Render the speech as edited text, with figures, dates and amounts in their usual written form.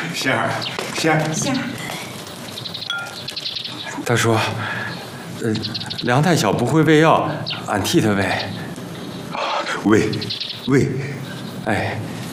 仙儿，仙儿， 仙儿， 他说，梁太小不会喂药，俺替他喂。 喂，喂， 哎，